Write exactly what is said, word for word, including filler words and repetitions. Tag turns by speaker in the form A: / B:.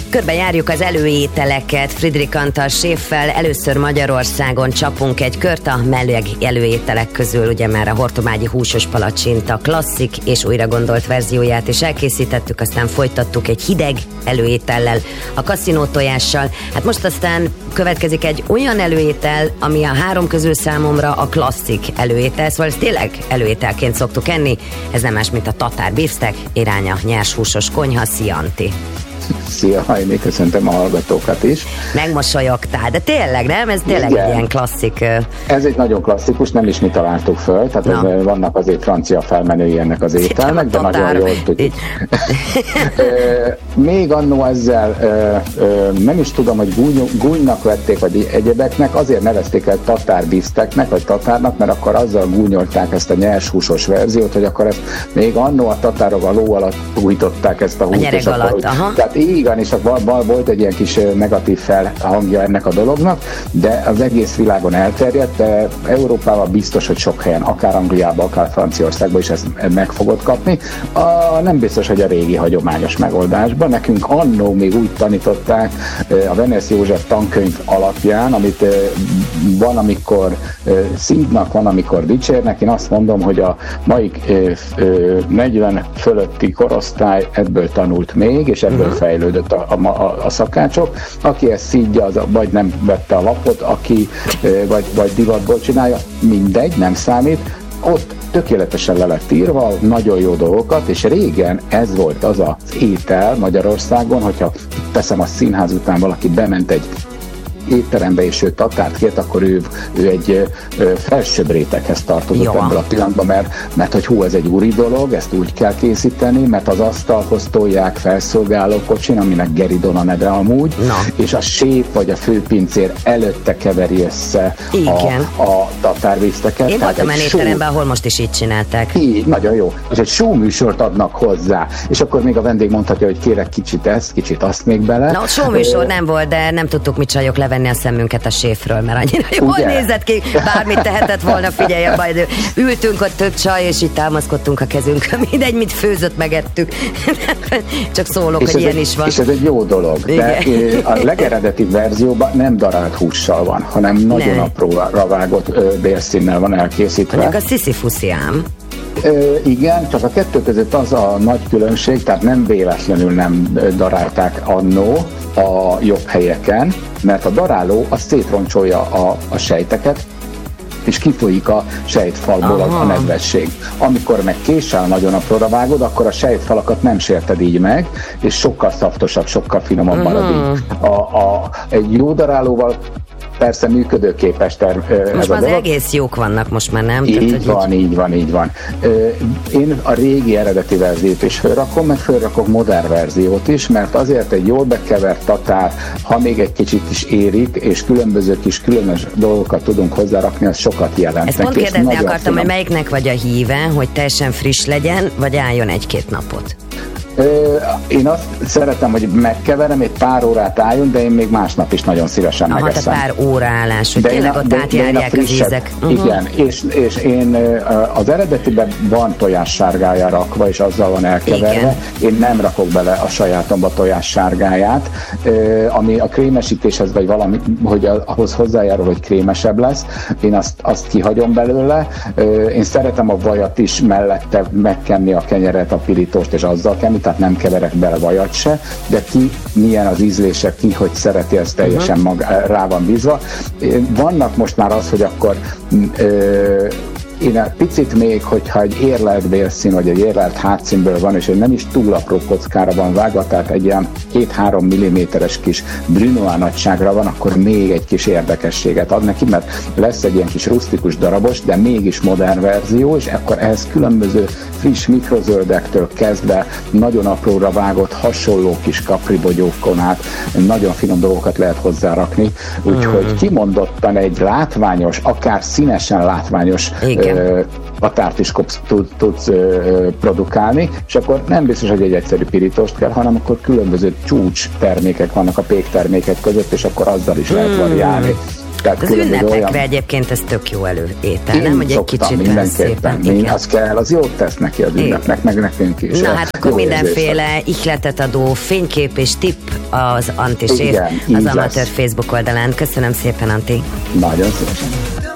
A: Körbejárjuk az előételeket Friedrich Antal séffel. Először Magyarországon csapunk egy kört a meleg előételek közül, ugye már a hortobágyi húsos palacsinta klasszik és újra gondolt verzióját is elkészítettük, aztán folytattuk egy hideg előétellel, a kaszinó tojással. Hát most aztán következik egy olyan előétel, ami a három közül számomra a klasszik előétel, szóval ezt tényleg előételként szoktuk enni. Ez nem más, mint a tatár bifsztek, irány a nyers húsos konyha. Szia, Antti!
B: Szia, Hajni, köszöntöm a hallgatókat is.
A: Megmosolyogtál, de tényleg, nem? Ez tényleg
B: Igen.
A: egy ilyen klasszik...
B: Ez egy nagyon klasszikus, nem is mi találtuk föl, tehát no. vannak azért francia felmenői ennek az ételnek, de nagyon jól tudjuk. Még annó ezzel nem is tudom, hogy gúny, gúnynak vették, vagy egyebeknek, azért nevezték el tatár bifszteknek, vagy tatárnak, mert akkor azzal gúnyolták ezt a nyers húsos verziót, hogy akkor ezt még annó a tatárok a ló alatt újították ezt a húst.
A: A nyereg alatt, aha.
B: Tehát igen, és akkor volt egy ilyen kis negatív felhangja ennek a dolognak, de az egész világon elterjedt, de Európában biztos, hogy sok helyen, akár Angliában, akár Franciaországban is ezt meg fogod kapni. A, nem biztos, hogy a régi hagyományos megoldásban. Nekünk annó még úgy tanították a Venes József tankönyv alapján, amit van, amikor szívnak, van, amikor dicsérnek. Én azt mondom, hogy a mai negyven fölötti korosztály ebből tanult még, és ebből uh-huh. fejlődött a, a, a szakácsok. Aki ezt szídja, az vagy nem vette a lapot, aki vagy, vagy divatból csinálja, mindegy, nem számít. Ott tökéletesen le lett írva, nagyon jó dolgokat, és régen ez volt az az étel Magyarországon, hogyha teszem a színház után valaki bement egy étterembe, és ő tatárt kért, akkor ő, ő egy ö, felsőbb réteghez tartozott Jó. ebből a pillanatban, mert, mert hogy hú, ez egy úri dolog, ezt úgy kell készíteni, mert az asztalhoz tolják felszolgáló kocsin, aminek Geridon a neve amúgy, Na. és a séf vagy a főpincér előtte keveri össze a, a tatárvízteket.
A: Én voltam egy étteremben, ahol most is így csinálták.
B: Így, nagyon jó. És egy show-műsort adnak hozzá, és akkor még a vendég mondhatja, hogy kérek kicsit ezt, kicsit azt még bele.
A: Na, ott show-műsor nem volt, de nem tudtuk mi csajok levenni a szemünket a séfről, mert annyira jól Ugye? nézett ki, bármit tehetett volna, figyelj abba, ültünk ott több csaj, és így támaszkodtunk a kezünkön, mindegy, mit főzött, megettük. Csak szólok, és hogy ilyen
B: egy,
A: is van.
B: És ez egy jó dolog, de a legeredeti verzióban nem darált hússal van, hanem nagyon ne. apróra vágott bélszínnel van elkészítve.
A: Mondjuk a sziszifuszi ám.
B: Ö, igen, csak a kettő között az a nagy különbség, tehát nem véletlenül nem darálták annó a jobb helyeken, mert a daráló az szétroncsolja a, a sejteket, és kifolyik a sejtfalból a, a nedvesség. Amikor meg késsel nagyon apróra vágod, akkor a sejtfalakat nem sérted így meg, és sokkal szaftosabb, sokkal finomabb marad így. A, a, egy jó darálóval persze működőképes terv.
A: Most már az egész jók vannak most már, nem?
B: Így
A: Tehát,
B: van, így van, így van. Én a régi eredeti verziót is fölrakom, meg fölrakok modern verziót is, mert azért egy jól bekevert tatár, ha még egy kicsit is érik, és különböző kis különös dolgokat tudunk hozzárakni, az sokat jelent.
A: Ezt pont kérdezni akartam, finom. Hogy melyiknek vagy a híve, hogy teljesen friss legyen, vagy álljon egy-két napot?
B: Én azt szeretem, hogy megkeverem, egy pár órát álljon, de én még másnap is nagyon szívesen
A: Aha,
B: megeszem.
A: Aha, pár óraállás, hogy de tényleg a, ott de, átjárják de az ízek. Uh-huh.
B: Igen, és, és én az eredetiben van tojássárgája rakva, és azzal van elkeverve. Igen. Én nem rakok bele a sajátomba tojássárgáját, ami a krémesítéshez, vagy valami, hogy ahhoz hozzájárul, hogy krémesebb lesz. Én azt, azt kihagyom belőle. Én szeretem a vajat is mellette megkenni a kenyeret, a pirítóst, és azzal kenni, tehát nem keverek bele vajat se, de ki milyen az ízlése, ki hogy szereti, ez teljesen maga, rá van bízva. Vannak most már az, hogy akkor ö, én egy picit még, hogyha egy érlelt bélszín, vagy egy érlelt hátszínből van, és egy nem is túl apró kockára van vágva, tehát egy ilyen két-három milliméteres kis brunoise nagyságra van, akkor még egy kis érdekességet ad neki, mert lesz egy ilyen kis rusztikus darabos, de mégis modern verzió, és akkor ehhez különböző friss mikrozöldektől kezdve nagyon apróra vágott, hasonló kis kapribogyókon át nagyon finom dolgokat lehet hozzárakni, úgyhogy mm. kimondottan egy látványos, akár színesen látványos ö, tatárt is tudsz, tudsz ö, produkálni, és akkor nem biztos, hogy egy egyszerű pirítóst kell, hanem akkor különböző csúcs termékek vannak a péktermékek között, és akkor azzal is lehet variálni.
A: Tehát az ünnepekre olyan... egyébként ez tök jó előétel,
B: én
A: nem? Hogy egy
B: kicsit szépen. Én az kell, az jót tesz neki az ünnepnek, meg nekünk is.
A: Na hát akkor mindenféle érzés. Ihletet adó fénykép és tipp az Antti Séf az Amatőr Facebook oldalán. Köszönöm szépen, Antti.
B: Nagyon szépen.